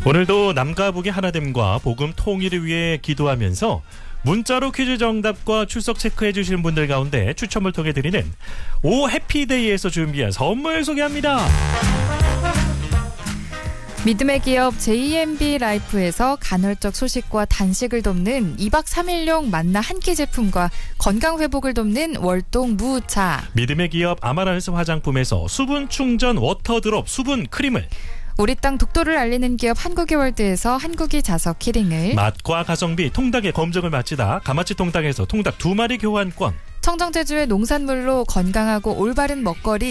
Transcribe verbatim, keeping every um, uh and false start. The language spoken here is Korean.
오늘도 남과 북의 하나됨과 복음 통일을 위해 기도하면서 문자로 퀴즈 정답과 출석 체크해 주시는 분들 가운데 추첨을 통해 드리는 오 해피데이에서 준비한 선물 소개합니다. 믿음의 기업 제이엠비 라이프에서 간헐적 소식과 단식을 돕는 이 박 삼 일용 만나 한 끼 제품과 건강 회복을 돕는 월동 무차, 믿음의 기업 아마란스 화장품에서 수분 충전 워터드롭 수분 크림을, 우리 땅 독도를 알리는 기업 한국의 월드에서 한국이 자석 키링을, 맛과 가성비 통닭의 검증을 마치다 가마치 통닭에서 통닭 두 마리 교환권, 청정제주의 농산물로 건강하고 올바른 먹거리